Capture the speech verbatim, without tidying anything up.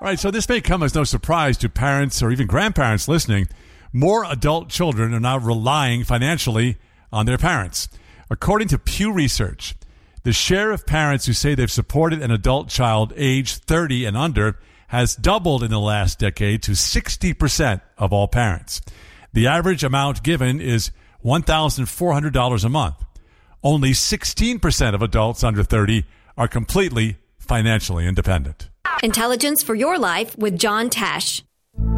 All right, so this may come as no surprise to parents or even grandparents listening. More adult children are now relying financially on their parents. According to Pew Research, the share of parents who say they've supported an adult child aged thirty and under has doubled in the last decade to sixty percent of all parents. The average amount given is one thousand four hundred dollars a month. Only sixteen percent of adults under thirty are completely financially independent. Intelligence for your life with John Tesh.